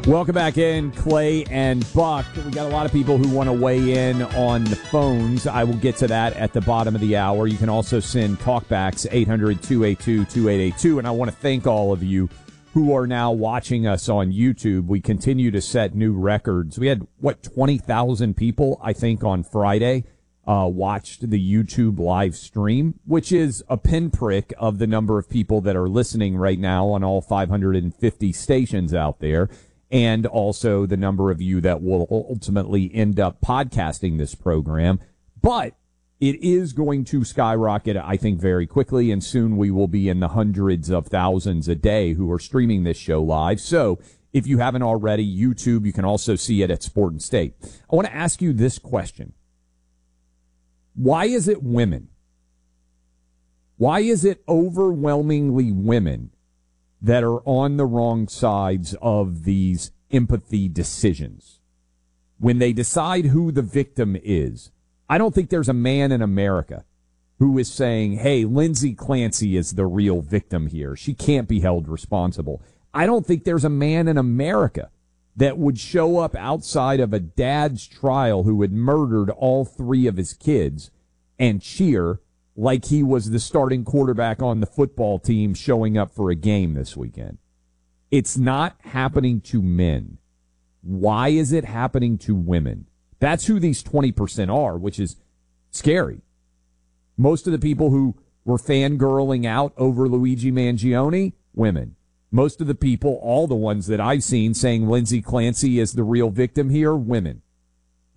Welcome back in, Clay and Buck. We got a lot of people who want to weigh in on the phones. I will get to that at the bottom of the hour. You can also send talkbacks, 800-282-2882. And I want to thank all of you who are now watching us on YouTube. We continue to set new records. We had, 20,000 people, I think, on Friday watched the YouTube live stream, which is a pinprick of the number of people that are listening right now on all 550 stations out there, and also the number of you that will ultimately end up podcasting this program. But it is going to skyrocket, I think, very quickly, and soon we will be in the hundreds of thousands a day who are streaming this show live. So if you haven't already, YouTube, you can also see it at Sport and State. I want to ask you this question. Why is it women? Why is it overwhelmingly women that are on the wrong sides of these empathy decisions? When they decide who the victim is, I don't think there's a man in America who is saying, hey, Lindsay Clancy is the real victim here. She can't be held responsible. I don't think there's a man in America that would show up outside of a dad's trial who had murdered all three of his kids and cheer like he was the starting quarterback on the football team showing up for a game this weekend. It's not happening to men. Why is it happening to women? That's who these 20% are, which is scary. Most of the people who were fangirling out over Luigi Mangione, women. Most of the people, all the ones that I've seen saying Lindsay Clancy is the real victim here, women.